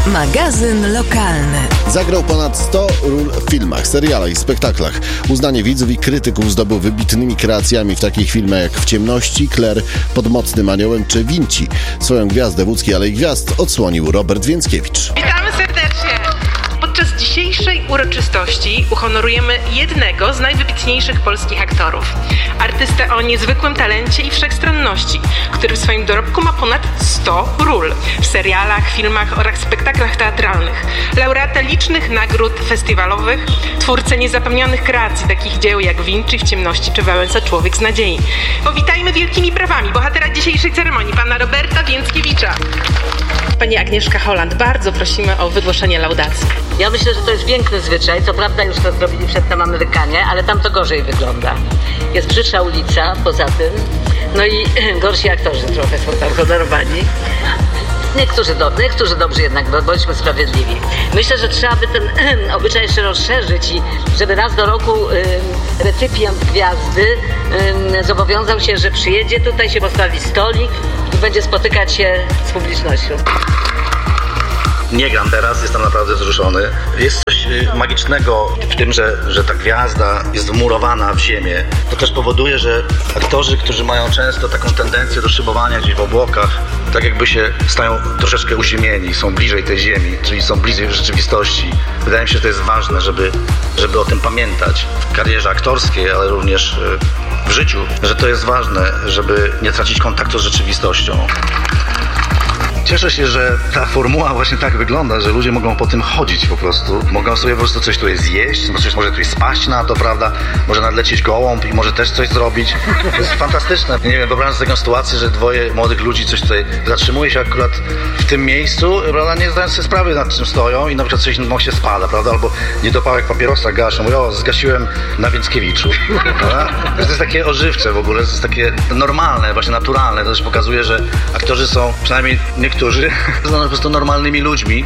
Magazyn lokalny. Zagrał ponad 100 ról w filmach, serialach i spektaklach. Uznanie widzów i krytyków zdobył wybitnymi kreacjami w takich filmach jak W ciemności, Claire, Pod mocnym aniołem czy Vinci. Swoją gwiazdę w Łódzkiej Alei Gwiazd odsłonił Robert Więckiewicz. Witamy serdecznie! Podczas dzisiejszej uroczystości uhonorujemy jednego z najwybitniejszych polskich aktorów. Artystę o niezwykłym talencie i wszechstronności, który w swoim dorobku ma ponad 100 ról w serialach, filmach oraz spektaklach teatralnych. Laureata licznych nagród festiwalowych, twórcę niezapomnianych kreacji takich dzieł jak Vinci, W ciemności czy Wałęsa Człowiek z nadziei. Powitajmy wielkimi brawami bohatera dzisiejszej ceremonii, pana Roberta Więckiewicza. Pani Agnieszka Holland, bardzo prosimy o wygłoszenie laudacji. Ja myślę, że to jest piękny zwyczaj. Co prawda już to zrobili przedtem Amerykanie, ale tam to gorzej wygląda. Jest brzydka ulica poza tym, no i gorsi aktorzy trochę są tam honorowani. Niektórzy dobrzy jednak, bo bądźmy sprawiedliwi. Myślę, że trzeba by ten obyczaj jeszcze rozszerzyć i żeby raz do roku recypient gwiazdy zobowiązał się, że przyjedzie tutaj, się postawi stolik i będzie spotykać się z publicznością. Nie gram teraz, jestem naprawdę wzruszony. Jest coś magicznego w tym, że ta gwiazda jest wmurowana w ziemię. To też powoduje, że aktorzy, którzy mają często taką tendencję do szybowania gdzieś w obłokach, tak jakby się stają troszeczkę uziemieni, są bliżej tej ziemi, czyli są bliżej rzeczywistości. Wydaje mi się, że to jest ważne, żeby o tym pamiętać w karierze aktorskiej, ale również w życiu, że to jest ważne, żeby nie tracić kontaktu z rzeczywistością. Cieszę się, że ta formuła właśnie tak wygląda, że ludzie mogą po tym chodzić po prostu. Mogą sobie po prostu coś tutaj zjeść, może tutaj spaść na to, prawda? Może nadlecieć gołąb i może też coś zrobić. To jest fantastyczne. Nie wiem, wyobrażam sobie taką sytuację, że dwoje młodych ludzi coś tutaj zatrzymuje się akurat w tym miejscu, prawda? Nie zdając sobie sprawy, nad czym stoją i na przykład coś się spada, prawda? Albo niedopałek papierosa gaszą. Mówią, zgasiłem na Więckiewiczu. To jest takie ożywcze w ogóle, to jest takie normalne, właśnie naturalne. To też pokazuje, że aktorzy są, przynajmniej niektórzy, są po prostu normalnymi ludźmi,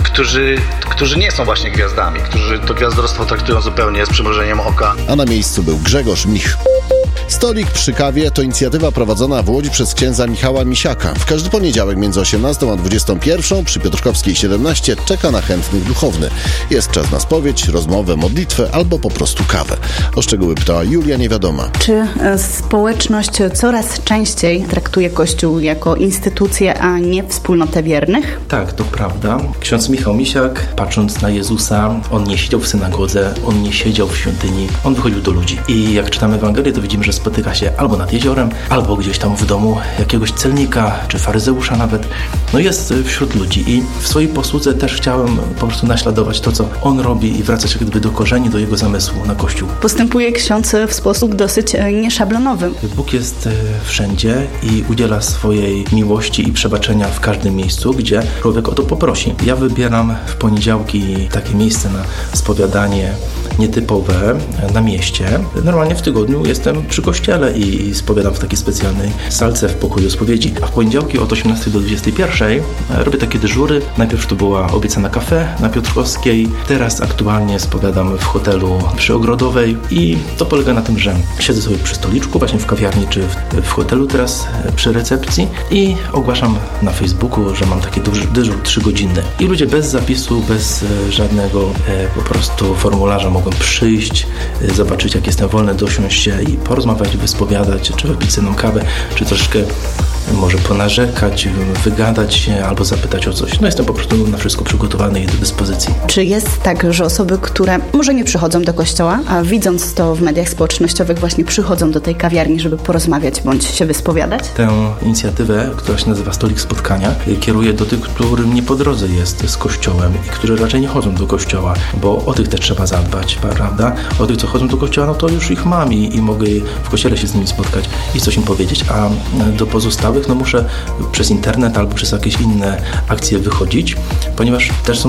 którzy nie są właśnie gwiazdami, którzy to gwiazdorstwo traktują zupełnie z przymrużeniem oka. A na miejscu był Grzegorz Mich. Stolik przy kawie to inicjatywa prowadzona w Łodzi przez księdza Michała Misiaka. W każdy poniedziałek między 18 a 21 przy Piotrkowskiej 17 czeka na chętnych duchowny. Jest czas na spowiedź, rozmowę, modlitwę albo po prostu kawę. O szczegóły pytała Julia Niewiadoma. Czy społeczność coraz częściej traktuje Kościół jako instytucję, a nie wspólnotę wiernych? Tak, to prawda. Ksiądz Michał Misiak, patrząc na Jezusa, on nie siedział w synagodze, on nie siedział w świątyni, on wychodził do ludzi. I jak czytamy Ewangelię, to widzimy, że spotyka się albo nad jeziorem, albo gdzieś tam w domu jakiegoś celnika, czy faryzeusza nawet. No jest wśród ludzi i w swojej posłudze też chciałem po prostu naśladować to, co on robi i wracać jak gdyby do korzeni, do jego zamysłu na Kościół. Postępuje ksiądz w sposób dosyć nieszablonowy. Bóg jest wszędzie i udziela swojej miłości i przebaczenia w każdym miejscu, gdzie człowiek o to poprosi. Ja wybieram w poniedziałki takie miejsce na spowiadanie nietypowe na mieście. Normalnie w tygodniu jestem przy kościele i spowiadam w takiej specjalnej salce w pokoju spowiedzi. A w poniedziałki od 18 do 21 robię takie dyżury. Najpierw to była obiecana kafe na Piotrkowskiej. Teraz aktualnie spowiadam w hotelu przy Ogrodowej i to polega na tym, że siedzę sobie przy stoliczku właśnie w kawiarni czy w hotelu teraz przy recepcji i ogłaszam na Facebooku, że mam taki dyżur 3-godzinny. I ludzie bez zapisu, bez żadnego po prostu formularza mogą przyjść, zobaczyć jak jestem wolny, dosiąść się i porozmawiać, wyspowiadać, czy wypić ze mną kawę, czy troszkę może ponarzekać, wygadać się albo zapytać o coś. No jestem po prostu na wszystko przygotowany i do dyspozycji. Czy jest tak, że osoby, które może nie przychodzą do kościoła, a widząc to w mediach społecznościowych właśnie przychodzą do tej kawiarni, żeby porozmawiać bądź się wyspowiadać? Tę inicjatywę, która się nazywa Stolik Spotkania, kieruję do tych, którym nie po drodze jest z kościołem i którzy raczej nie chodzą do kościoła, bo o tych też trzeba zadbać, prawda? O tych, co chodzą do kościoła, no to już ich mam i mogę w kościele się z nimi spotkać i coś im powiedzieć, a do pozostałych muszę przez internet albo przez jakieś inne akcje wychodzić, ponieważ też są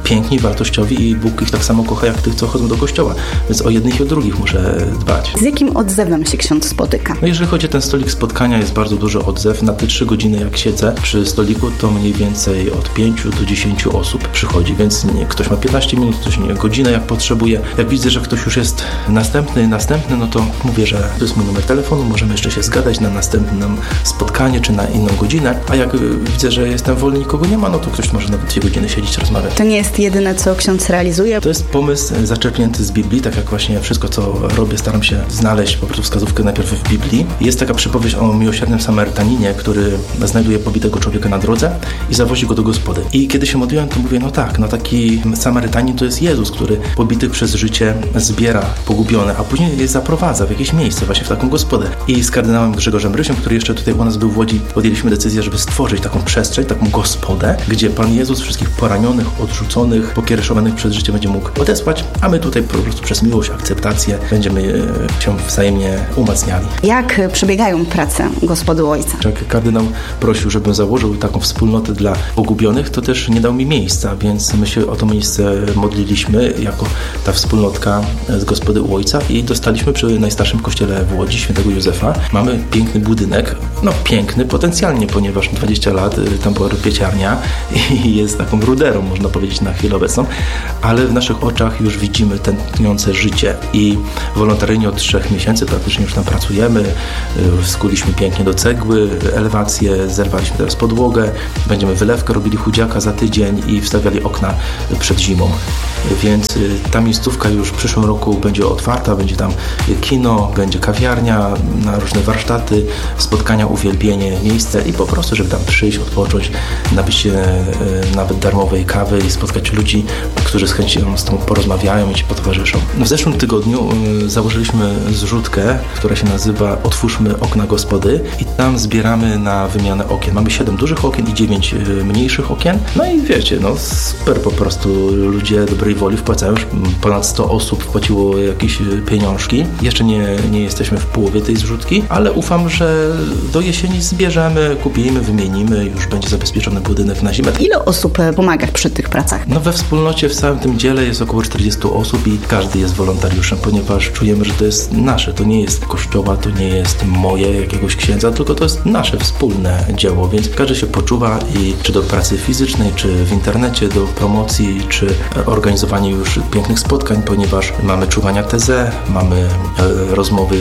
piękni, wartościowi i Bóg ich tak samo kocha, jak tych, co chodzą do kościoła. Więc o jednych i o drugich muszę dbać. Z jakim odzewem się ksiądz spotyka? No jeżeli chodzi o ten stolik spotkania, jest bardzo duży odzew. Na te 3 godziny, jak siedzę przy stoliku, to mniej więcej od 5 do 10 osób przychodzi, więc ktoś ma 15 minut, ktoś nie godzinę, jak potrzebuje. Jak widzę, że ktoś już jest następny, no to mówię, że to jest mój numer telefonu, możemy jeszcze się zgadać na następne spotkanie, czy na inną godzinę, a jak widzę, że jestem wolny, nikogo nie ma, no to ktoś może nawet 2 godziny siedzieć, rozmawiać. To nie jest jedyne, co ksiądz realizuje? To jest pomysł zaczerpnięty z Biblii, tak jak właśnie wszystko, co robię, staram się znaleźć po prostu wskazówkę najpierw w Biblii. Jest taka przypowieść o miłosiernym Samarytaninie, który znajduje pobitego człowieka na drodze i zawozi go do gospody. I kiedy się modliłem, to mówię, taki Samarytanin to jest Jezus, który pobitych przez życie zbiera, pogubione, a później je zaprowadza w jakieś miejsce, właśnie w taką gospodę. I z kardynałem Grzegorzem Rysiem, który jeszcze tutaj u nas był w Łodzi, podjęliśmy decyzję, żeby stworzyć taką przestrzeń, taką gospodę, gdzie Pan Jezus wszystkich poranionych, odrzuconych, pokiereszowanych przez życie będzie mógł odesłać, a my tutaj po prostu przez miłość, akceptację będziemy się wzajemnie umacniali. Jak przebiegają prace Gospody Ojca? Jak kardynał prosił, żebym założył taką wspólnotę dla pogubionych, to też nie dał mi miejsca, więc my się o to miejsce modliliśmy jako ta wspólnotka z Gospody u Ojca i dostaliśmy przy najstarszym kościele w Łodzi, Świętego Józefa. Mamy piękny budynek, piękny potencjalnie, ponieważ 20 lat tam była pieciarnia i jest taką ruderą, można powiedzieć, na chwilę obecną, ale w naszych oczach już widzimy tętniące życie i wolontaryjnie od 3 miesięcy praktycznie już tam pracujemy, skuliśmy pięknie do cegły, elewację, zerwaliśmy teraz podłogę, będziemy wylewkę robili chudziaka za tydzień i wstawiali okna przed zimą. Więc ta miejscówka już w przyszłym roku będzie otwarta, będzie tam kino, będzie kawiarnia, na różne warsztaty, spotkania, uwielbienie, miejsce i po prostu, żeby tam przyjść, odpocząć, napić się nawet darmowej kawy i spotkać ludzi, którzy z chęcią z tą porozmawiają i ci potowarzyszą. W zeszłym tygodniu założyliśmy zrzutkę, która się nazywa Otwórzmy okna Gospody i tam zbieramy na wymianę okien. Mamy 7 dużych okien i 9 mniejszych okien. No i wiecie, super po prostu ludzie dobrej woli wpłacają. Już ponad 100 osób wpłaciło jakieś pieniążki. Jeszcze nie jesteśmy w połowie tej zrzutki, ale ufam, że do jesieni zbierzemy, kupimy, wymienimy, już będzie zabezpieczony budynek na zimę. Ile osób pomaga przy tych pracach? We wspólnocie, w całym tym dziele jest około 40 osób i każdy jest wolontariuszem, ponieważ czujemy, że to jest nasze, to nie jest kościoła, to nie jest moje, jakiegoś księdza, tylko to jest nasze wspólne dzieło, więc każdy się poczuwa i czy do pracy fizycznej, czy w internecie, do promocji, czy organizowanie już pięknych spotkań, ponieważ mamy czuwania TZ, mamy rozmowy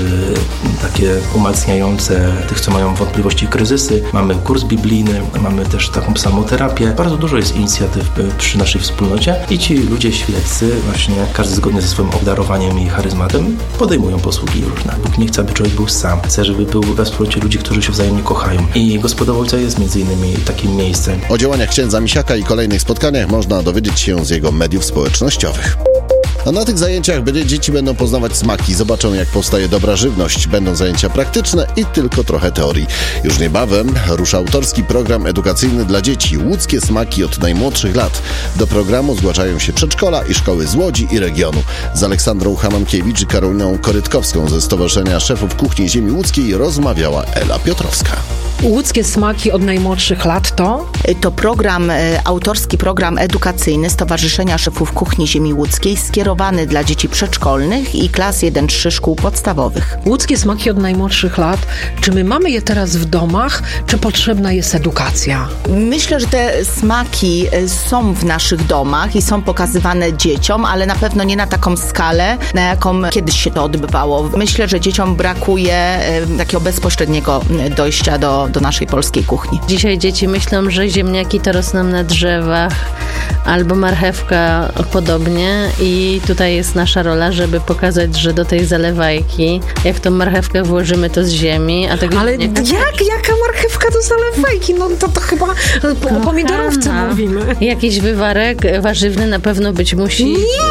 takie umacniające tych, co mają wątpliwości i kryzysy, mamy kurs biblijny, mamy też taką samoterapię. Bardzo dużo jest inicjatyw przy naszej wspólnocie i ci ludzie świeccy, właśnie każdy zgodnie ze swoim obdarowaniem i charyzmatem, podejmują posługi różne. Bóg nie chce, aby człowiek był sam. Chce, żeby był we wspólnocie ludzi, którzy się wzajemnie kochają. I Gospoda Ojca jest między innymi takim miejscem. O działaniach księdza Misiaka i kolejnych spotkaniach można dowiedzieć się z jego mediów społecznościowych. A na tych zajęciach dzieci będą poznawać smaki, zobaczą, jak powstaje dobra żywność. Będą zajęcia praktyczne i tylko trochę teorii. Już niebawem rusza autorski program edukacyjny dla dzieci. Łódzkie smaki od najmłodszych lat. Do programu zgłaszają się przedszkola i szkoły z Łodzi i regionu. Z Aleksandrą Hamankiewicz i Karoliną Korytkowską ze Stowarzyszenia Szefów Kuchni Ziemi Łódzkiej rozmawiała Ela Piotrowska. Łódzkie smaki od najmłodszych lat to? To program, autorski program edukacyjny Stowarzyszenia Szefów Kuchni Ziemi Łódzkiej skierowany dla dzieci przedszkolnych i klas 1-3 szkół podstawowych. Łódzkie smaki od najmłodszych lat. Czy my mamy je teraz w domach, czy potrzebna jest edukacja? Myślę, że te smaki są w naszych domach i są pokazywane dzieciom, ale na pewno nie na taką skalę, na jaką kiedyś się to odbywało. Myślę, że dzieciom brakuje takiego bezpośredniego dojścia do naszej polskiej kuchni. Dzisiaj dzieci myślą, że ziemniaki to rosną na drzewach albo marchewka podobnie i tutaj jest nasza rola, żeby pokazać, że do tej zalewajki, jak tą marchewkę włożymy to z ziemi, a tego ale jaka marchewka do zalewajki? To chyba o pomidorówce mówimy. Jakiś wywarek warzywny na pewno być musi.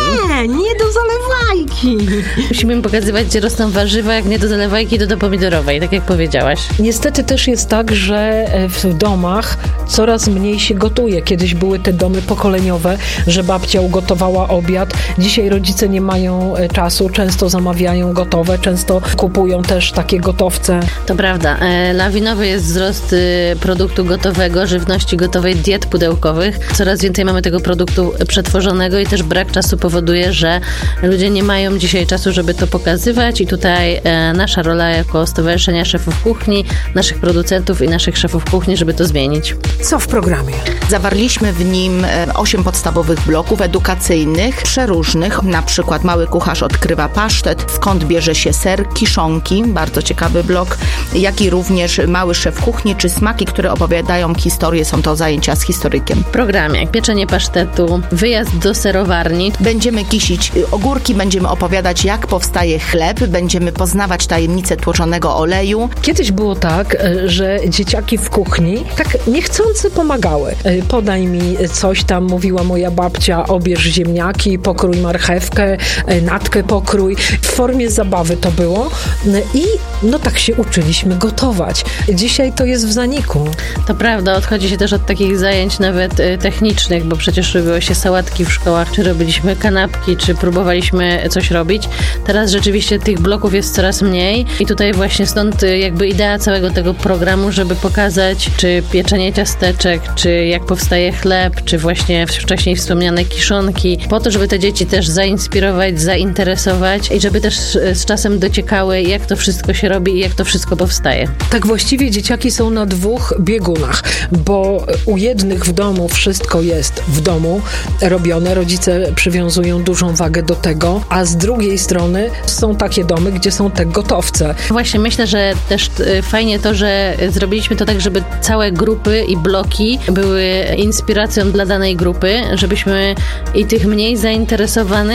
Nie do zalewajki. Musimy pokazywać, gdzie rosną warzywa, jak nie do zalewajki, to do pomidorowej, tak jak powiedziałaś. Niestety też jest tak, że w domach coraz mniej się gotuje. Kiedyś były te domy pokoleniowe, pokoleniowe, że babcia ugotowała obiad. Dzisiaj rodzice nie mają czasu, często zamawiają gotowe, często kupują też takie gotowce. To prawda. Lawinowy jest wzrost produktu gotowego, żywności gotowej, diet pudełkowych. Coraz więcej mamy tego produktu przetworzonego i też brak czasu powoduje, że ludzie nie mają dzisiaj czasu, żeby to pokazywać i tutaj nasza rola jako Stowarzyszenia Szefów Kuchni, naszych producentów i naszych szefów kuchni, żeby to zmienić. Co w programie? Zawarliśmy w nim 8 podstawowych bloków edukacyjnych, przeróżnych, na przykład Mały kucharz odkrywa pasztet, skąd bierze się ser, kiszonki, bardzo ciekawy blok, jak i również Mały szef kuchni, czy smaki, które opowiadają historię, są to zajęcia z historykiem. W programie pieczenie pasztetu, wyjazd do serowarni. Będziemy kisić ogórki, będziemy opowiadać, jak powstaje chleb, będziemy poznawać tajemnicę tłoczonego oleju. Kiedyś było tak, że dzieciaki w kuchni tak niechcący pomagały. Podaj mi coś tam, mówiła moja babcia, obierz ziemniaki, pokrój marchewkę, natkę pokrój. W formie zabawy to było i tak się uczyliśmy gotować. Dzisiaj to jest w zaniku. To prawda, odchodzi się też od takich zajęć nawet technicznych, bo przecież robiło się sałatki w szkołach, czy robiliśmy kanapki, czy próbowaliśmy coś robić. Teraz rzeczywiście tych bloków jest coraz mniej i tutaj właśnie stąd jakby idea całego tego programu, żeby pokazać, czy pieczenie ciasteczek, czy jak powstaje chleb, czy właśnie wcześniej wspomniane kiszonki, po to, żeby te dzieci też zainspirować, zainteresować i żeby też z czasem dociekały, jak to wszystko się robi i jak to wszystko powstaje. Tak właściwie dzieciaki są na 2 biegunach, bo u jednych w domu wszystko jest w domu robione, rodzice przywiązują dużą wagę do tego, a z drugiej strony są takie domy, gdzie są te gotowce. Właśnie myślę, że też fajnie to, że zrobiliśmy to tak, żeby całe grupy i bloki były inspiracją dla danej grupy, żebyśmy i tych mniej zainteresowanych